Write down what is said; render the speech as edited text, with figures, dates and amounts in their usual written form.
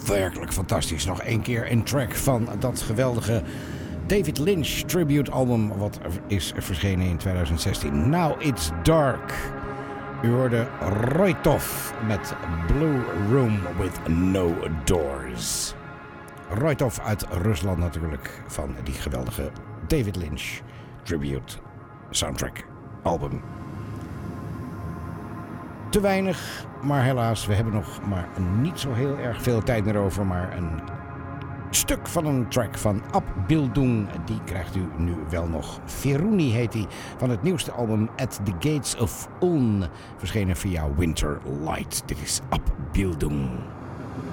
werkelijk fantastisch. Nog één keer een track van dat geweldige David Lynch tribute album, wat is verschenen in 2016. Now It's Dark. U hoorde Roitov met Blue Room with No Doors. Roitov uit Rusland natuurlijk, van die geweldige David Lynch tribute soundtrack album. Te weinig, maar helaas, we hebben nog maar niet zo heel erg veel tijd meer over, maar een stuk van een track van Abbildung, die krijgt u nu wel nog. Veruni heet hij, van het nieuwste album At the Gates of Ulm, verschenen via Winter Light. Dit is Abbildung.